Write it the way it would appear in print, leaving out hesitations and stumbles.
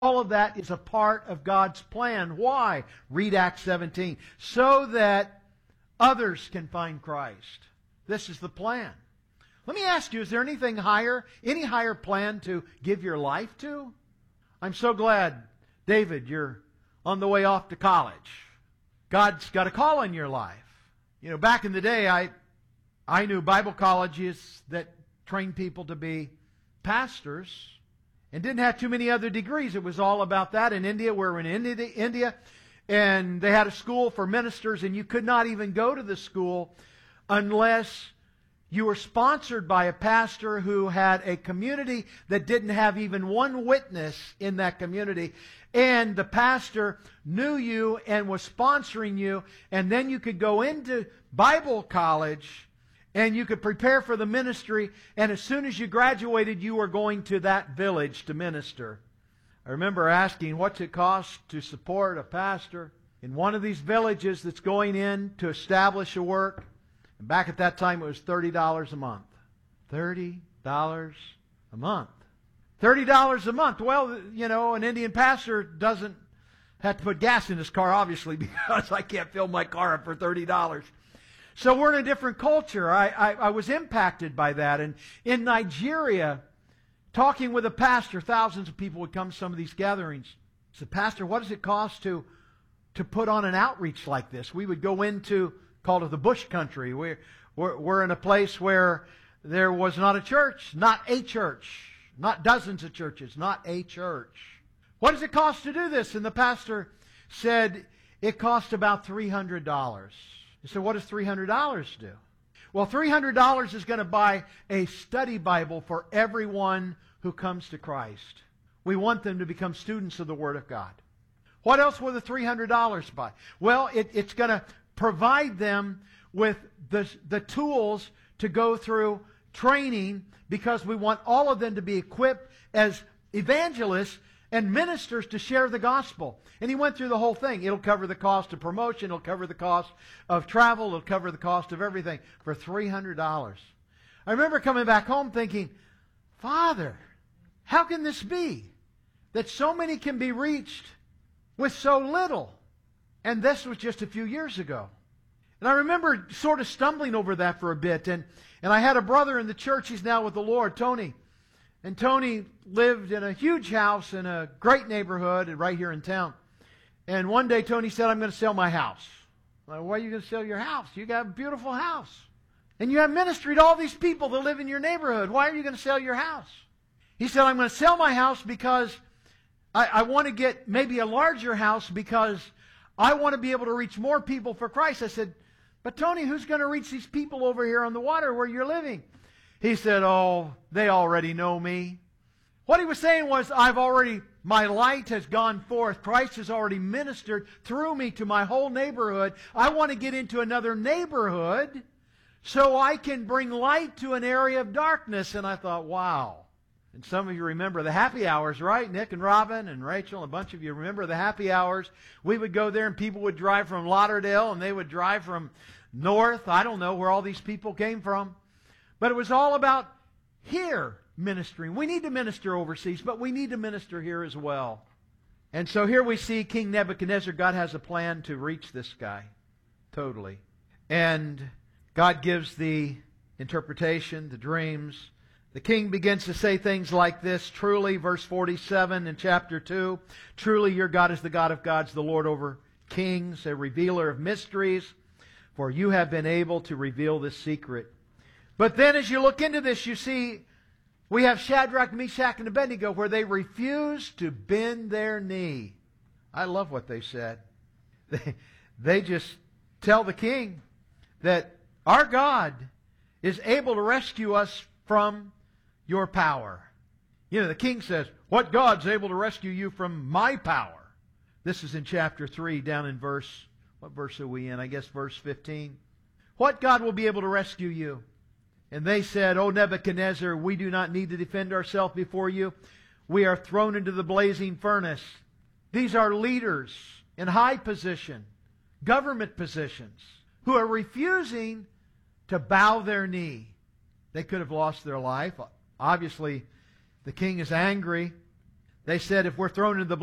All of that is a part of God's plan. Why? Read Acts 17. So that others can find Christ. This is the plan. Let me ask you, is there anything higher, any higher plan to give your life to? I'm so glad, David, you're on the way off to college. God's got a call in your life. You know, back in the day, I knew Bible colleges that trained people to be pastors and didn't have too many other degrees. It was all about that. In India, we were in India, and they had a school for ministers, and you could not even go to the school unless you were sponsored by a pastor who had a community that didn't have even one witness in that community. And the pastor knew you and was sponsoring you. And then you could go into Bible college and you could prepare for the ministry. And as soon as you graduated, you were going to that village to minister. I remember asking, what's it cost to support a pastor in one of these villages that's going in to establish a work? And back at that time, it was $30 a month. $30 a month. $30 a month. Well, you know, an Indian pastor doesn't have to put gas in his car, obviously, because I can't fill my car up for $30. So we're in a different culture. I was impacted by that. And in Nigeria, talking with a pastor, thousands of people would come to some of these gatherings. I said, Pastor, what does it cost to put on an outreach like this? We would go into, called it the bush country. We're in a place where there was not a church, not dozens of churches, not a church. What does it cost to do this? And the pastor said, it cost about $300. I said, what does $300 do? Well, $300 is going to buy a study Bible for everyone who comes to Christ. We want them to become students of the Word of God. What else will the $300 buy? Well, it's going to provide them with the tools to go through training, because we want all of them to be equipped as evangelists and ministers to share the gospel. And he went through the whole thing. It'll cover the cost of promotion. It'll cover the cost of travel. It'll cover the cost of everything for $300. I remember coming back home thinking, Father, how can this be that so many can be reached with so little? And this was just a few years ago. And I remember sort of stumbling over that for a bit. And I had a brother in the church. He's now with the Lord, Tony. And Tony lived in a huge house in a great neighborhood right here in town. And one day Tony said, I'm going to sell my house. I'm like, why are you going to sell your house? You got a beautiful house. And you have ministry to all these people that live in your neighborhood. Why are you going to sell your house? He said, I'm going to sell my house because I want to get maybe a larger house because I want to be able to reach more people for Christ. I said, but Tony, who's going to reach these people over here on the water where you're living? He said, oh, they already know me. What he was saying was, my light has gone forth. Christ has already ministered through me to my whole neighborhood. I want to get into another neighborhood so I can bring light to an area of darkness. And I thought, wow. And some of you remember the happy hours, right? Nick and Robin and Rachel, a bunch of you remember the happy hours. We would go there and people would drive from Lauderdale and they would drive from north. I don't know where all these people came from. But it was all about here ministering. We need to minister overseas, but we need to minister here as well. And so here we see King Nebuchadnezzar. God has a plan to reach this guy. Totally. And God gives the interpretation, the dreams. The king begins to say things like this. Truly, verse 47 in chapter 2, truly your God is the God of gods, the Lord over kings, a revealer of mysteries, for you have been able to reveal this secret. But then as you look into this, you see we have Shadrach, Meshach, and Abednego where they refuse to bend their knee. I love what they said. They just tell the king that our God is able to rescue us from your power. You know, the king says, what God's able to rescue you from my power? This is in chapter 3, down in what verse are we in? I guess verse 15. What God will be able to rescue you? And they said, O Nebuchadnezzar, we do not need to defend ourselves before you. We are thrown into the blazing furnace. These are leaders in high position, government positions, who are refusing to bow their knee. They could have lost their life. Obviously, the king is angry. They said if we're thrown into the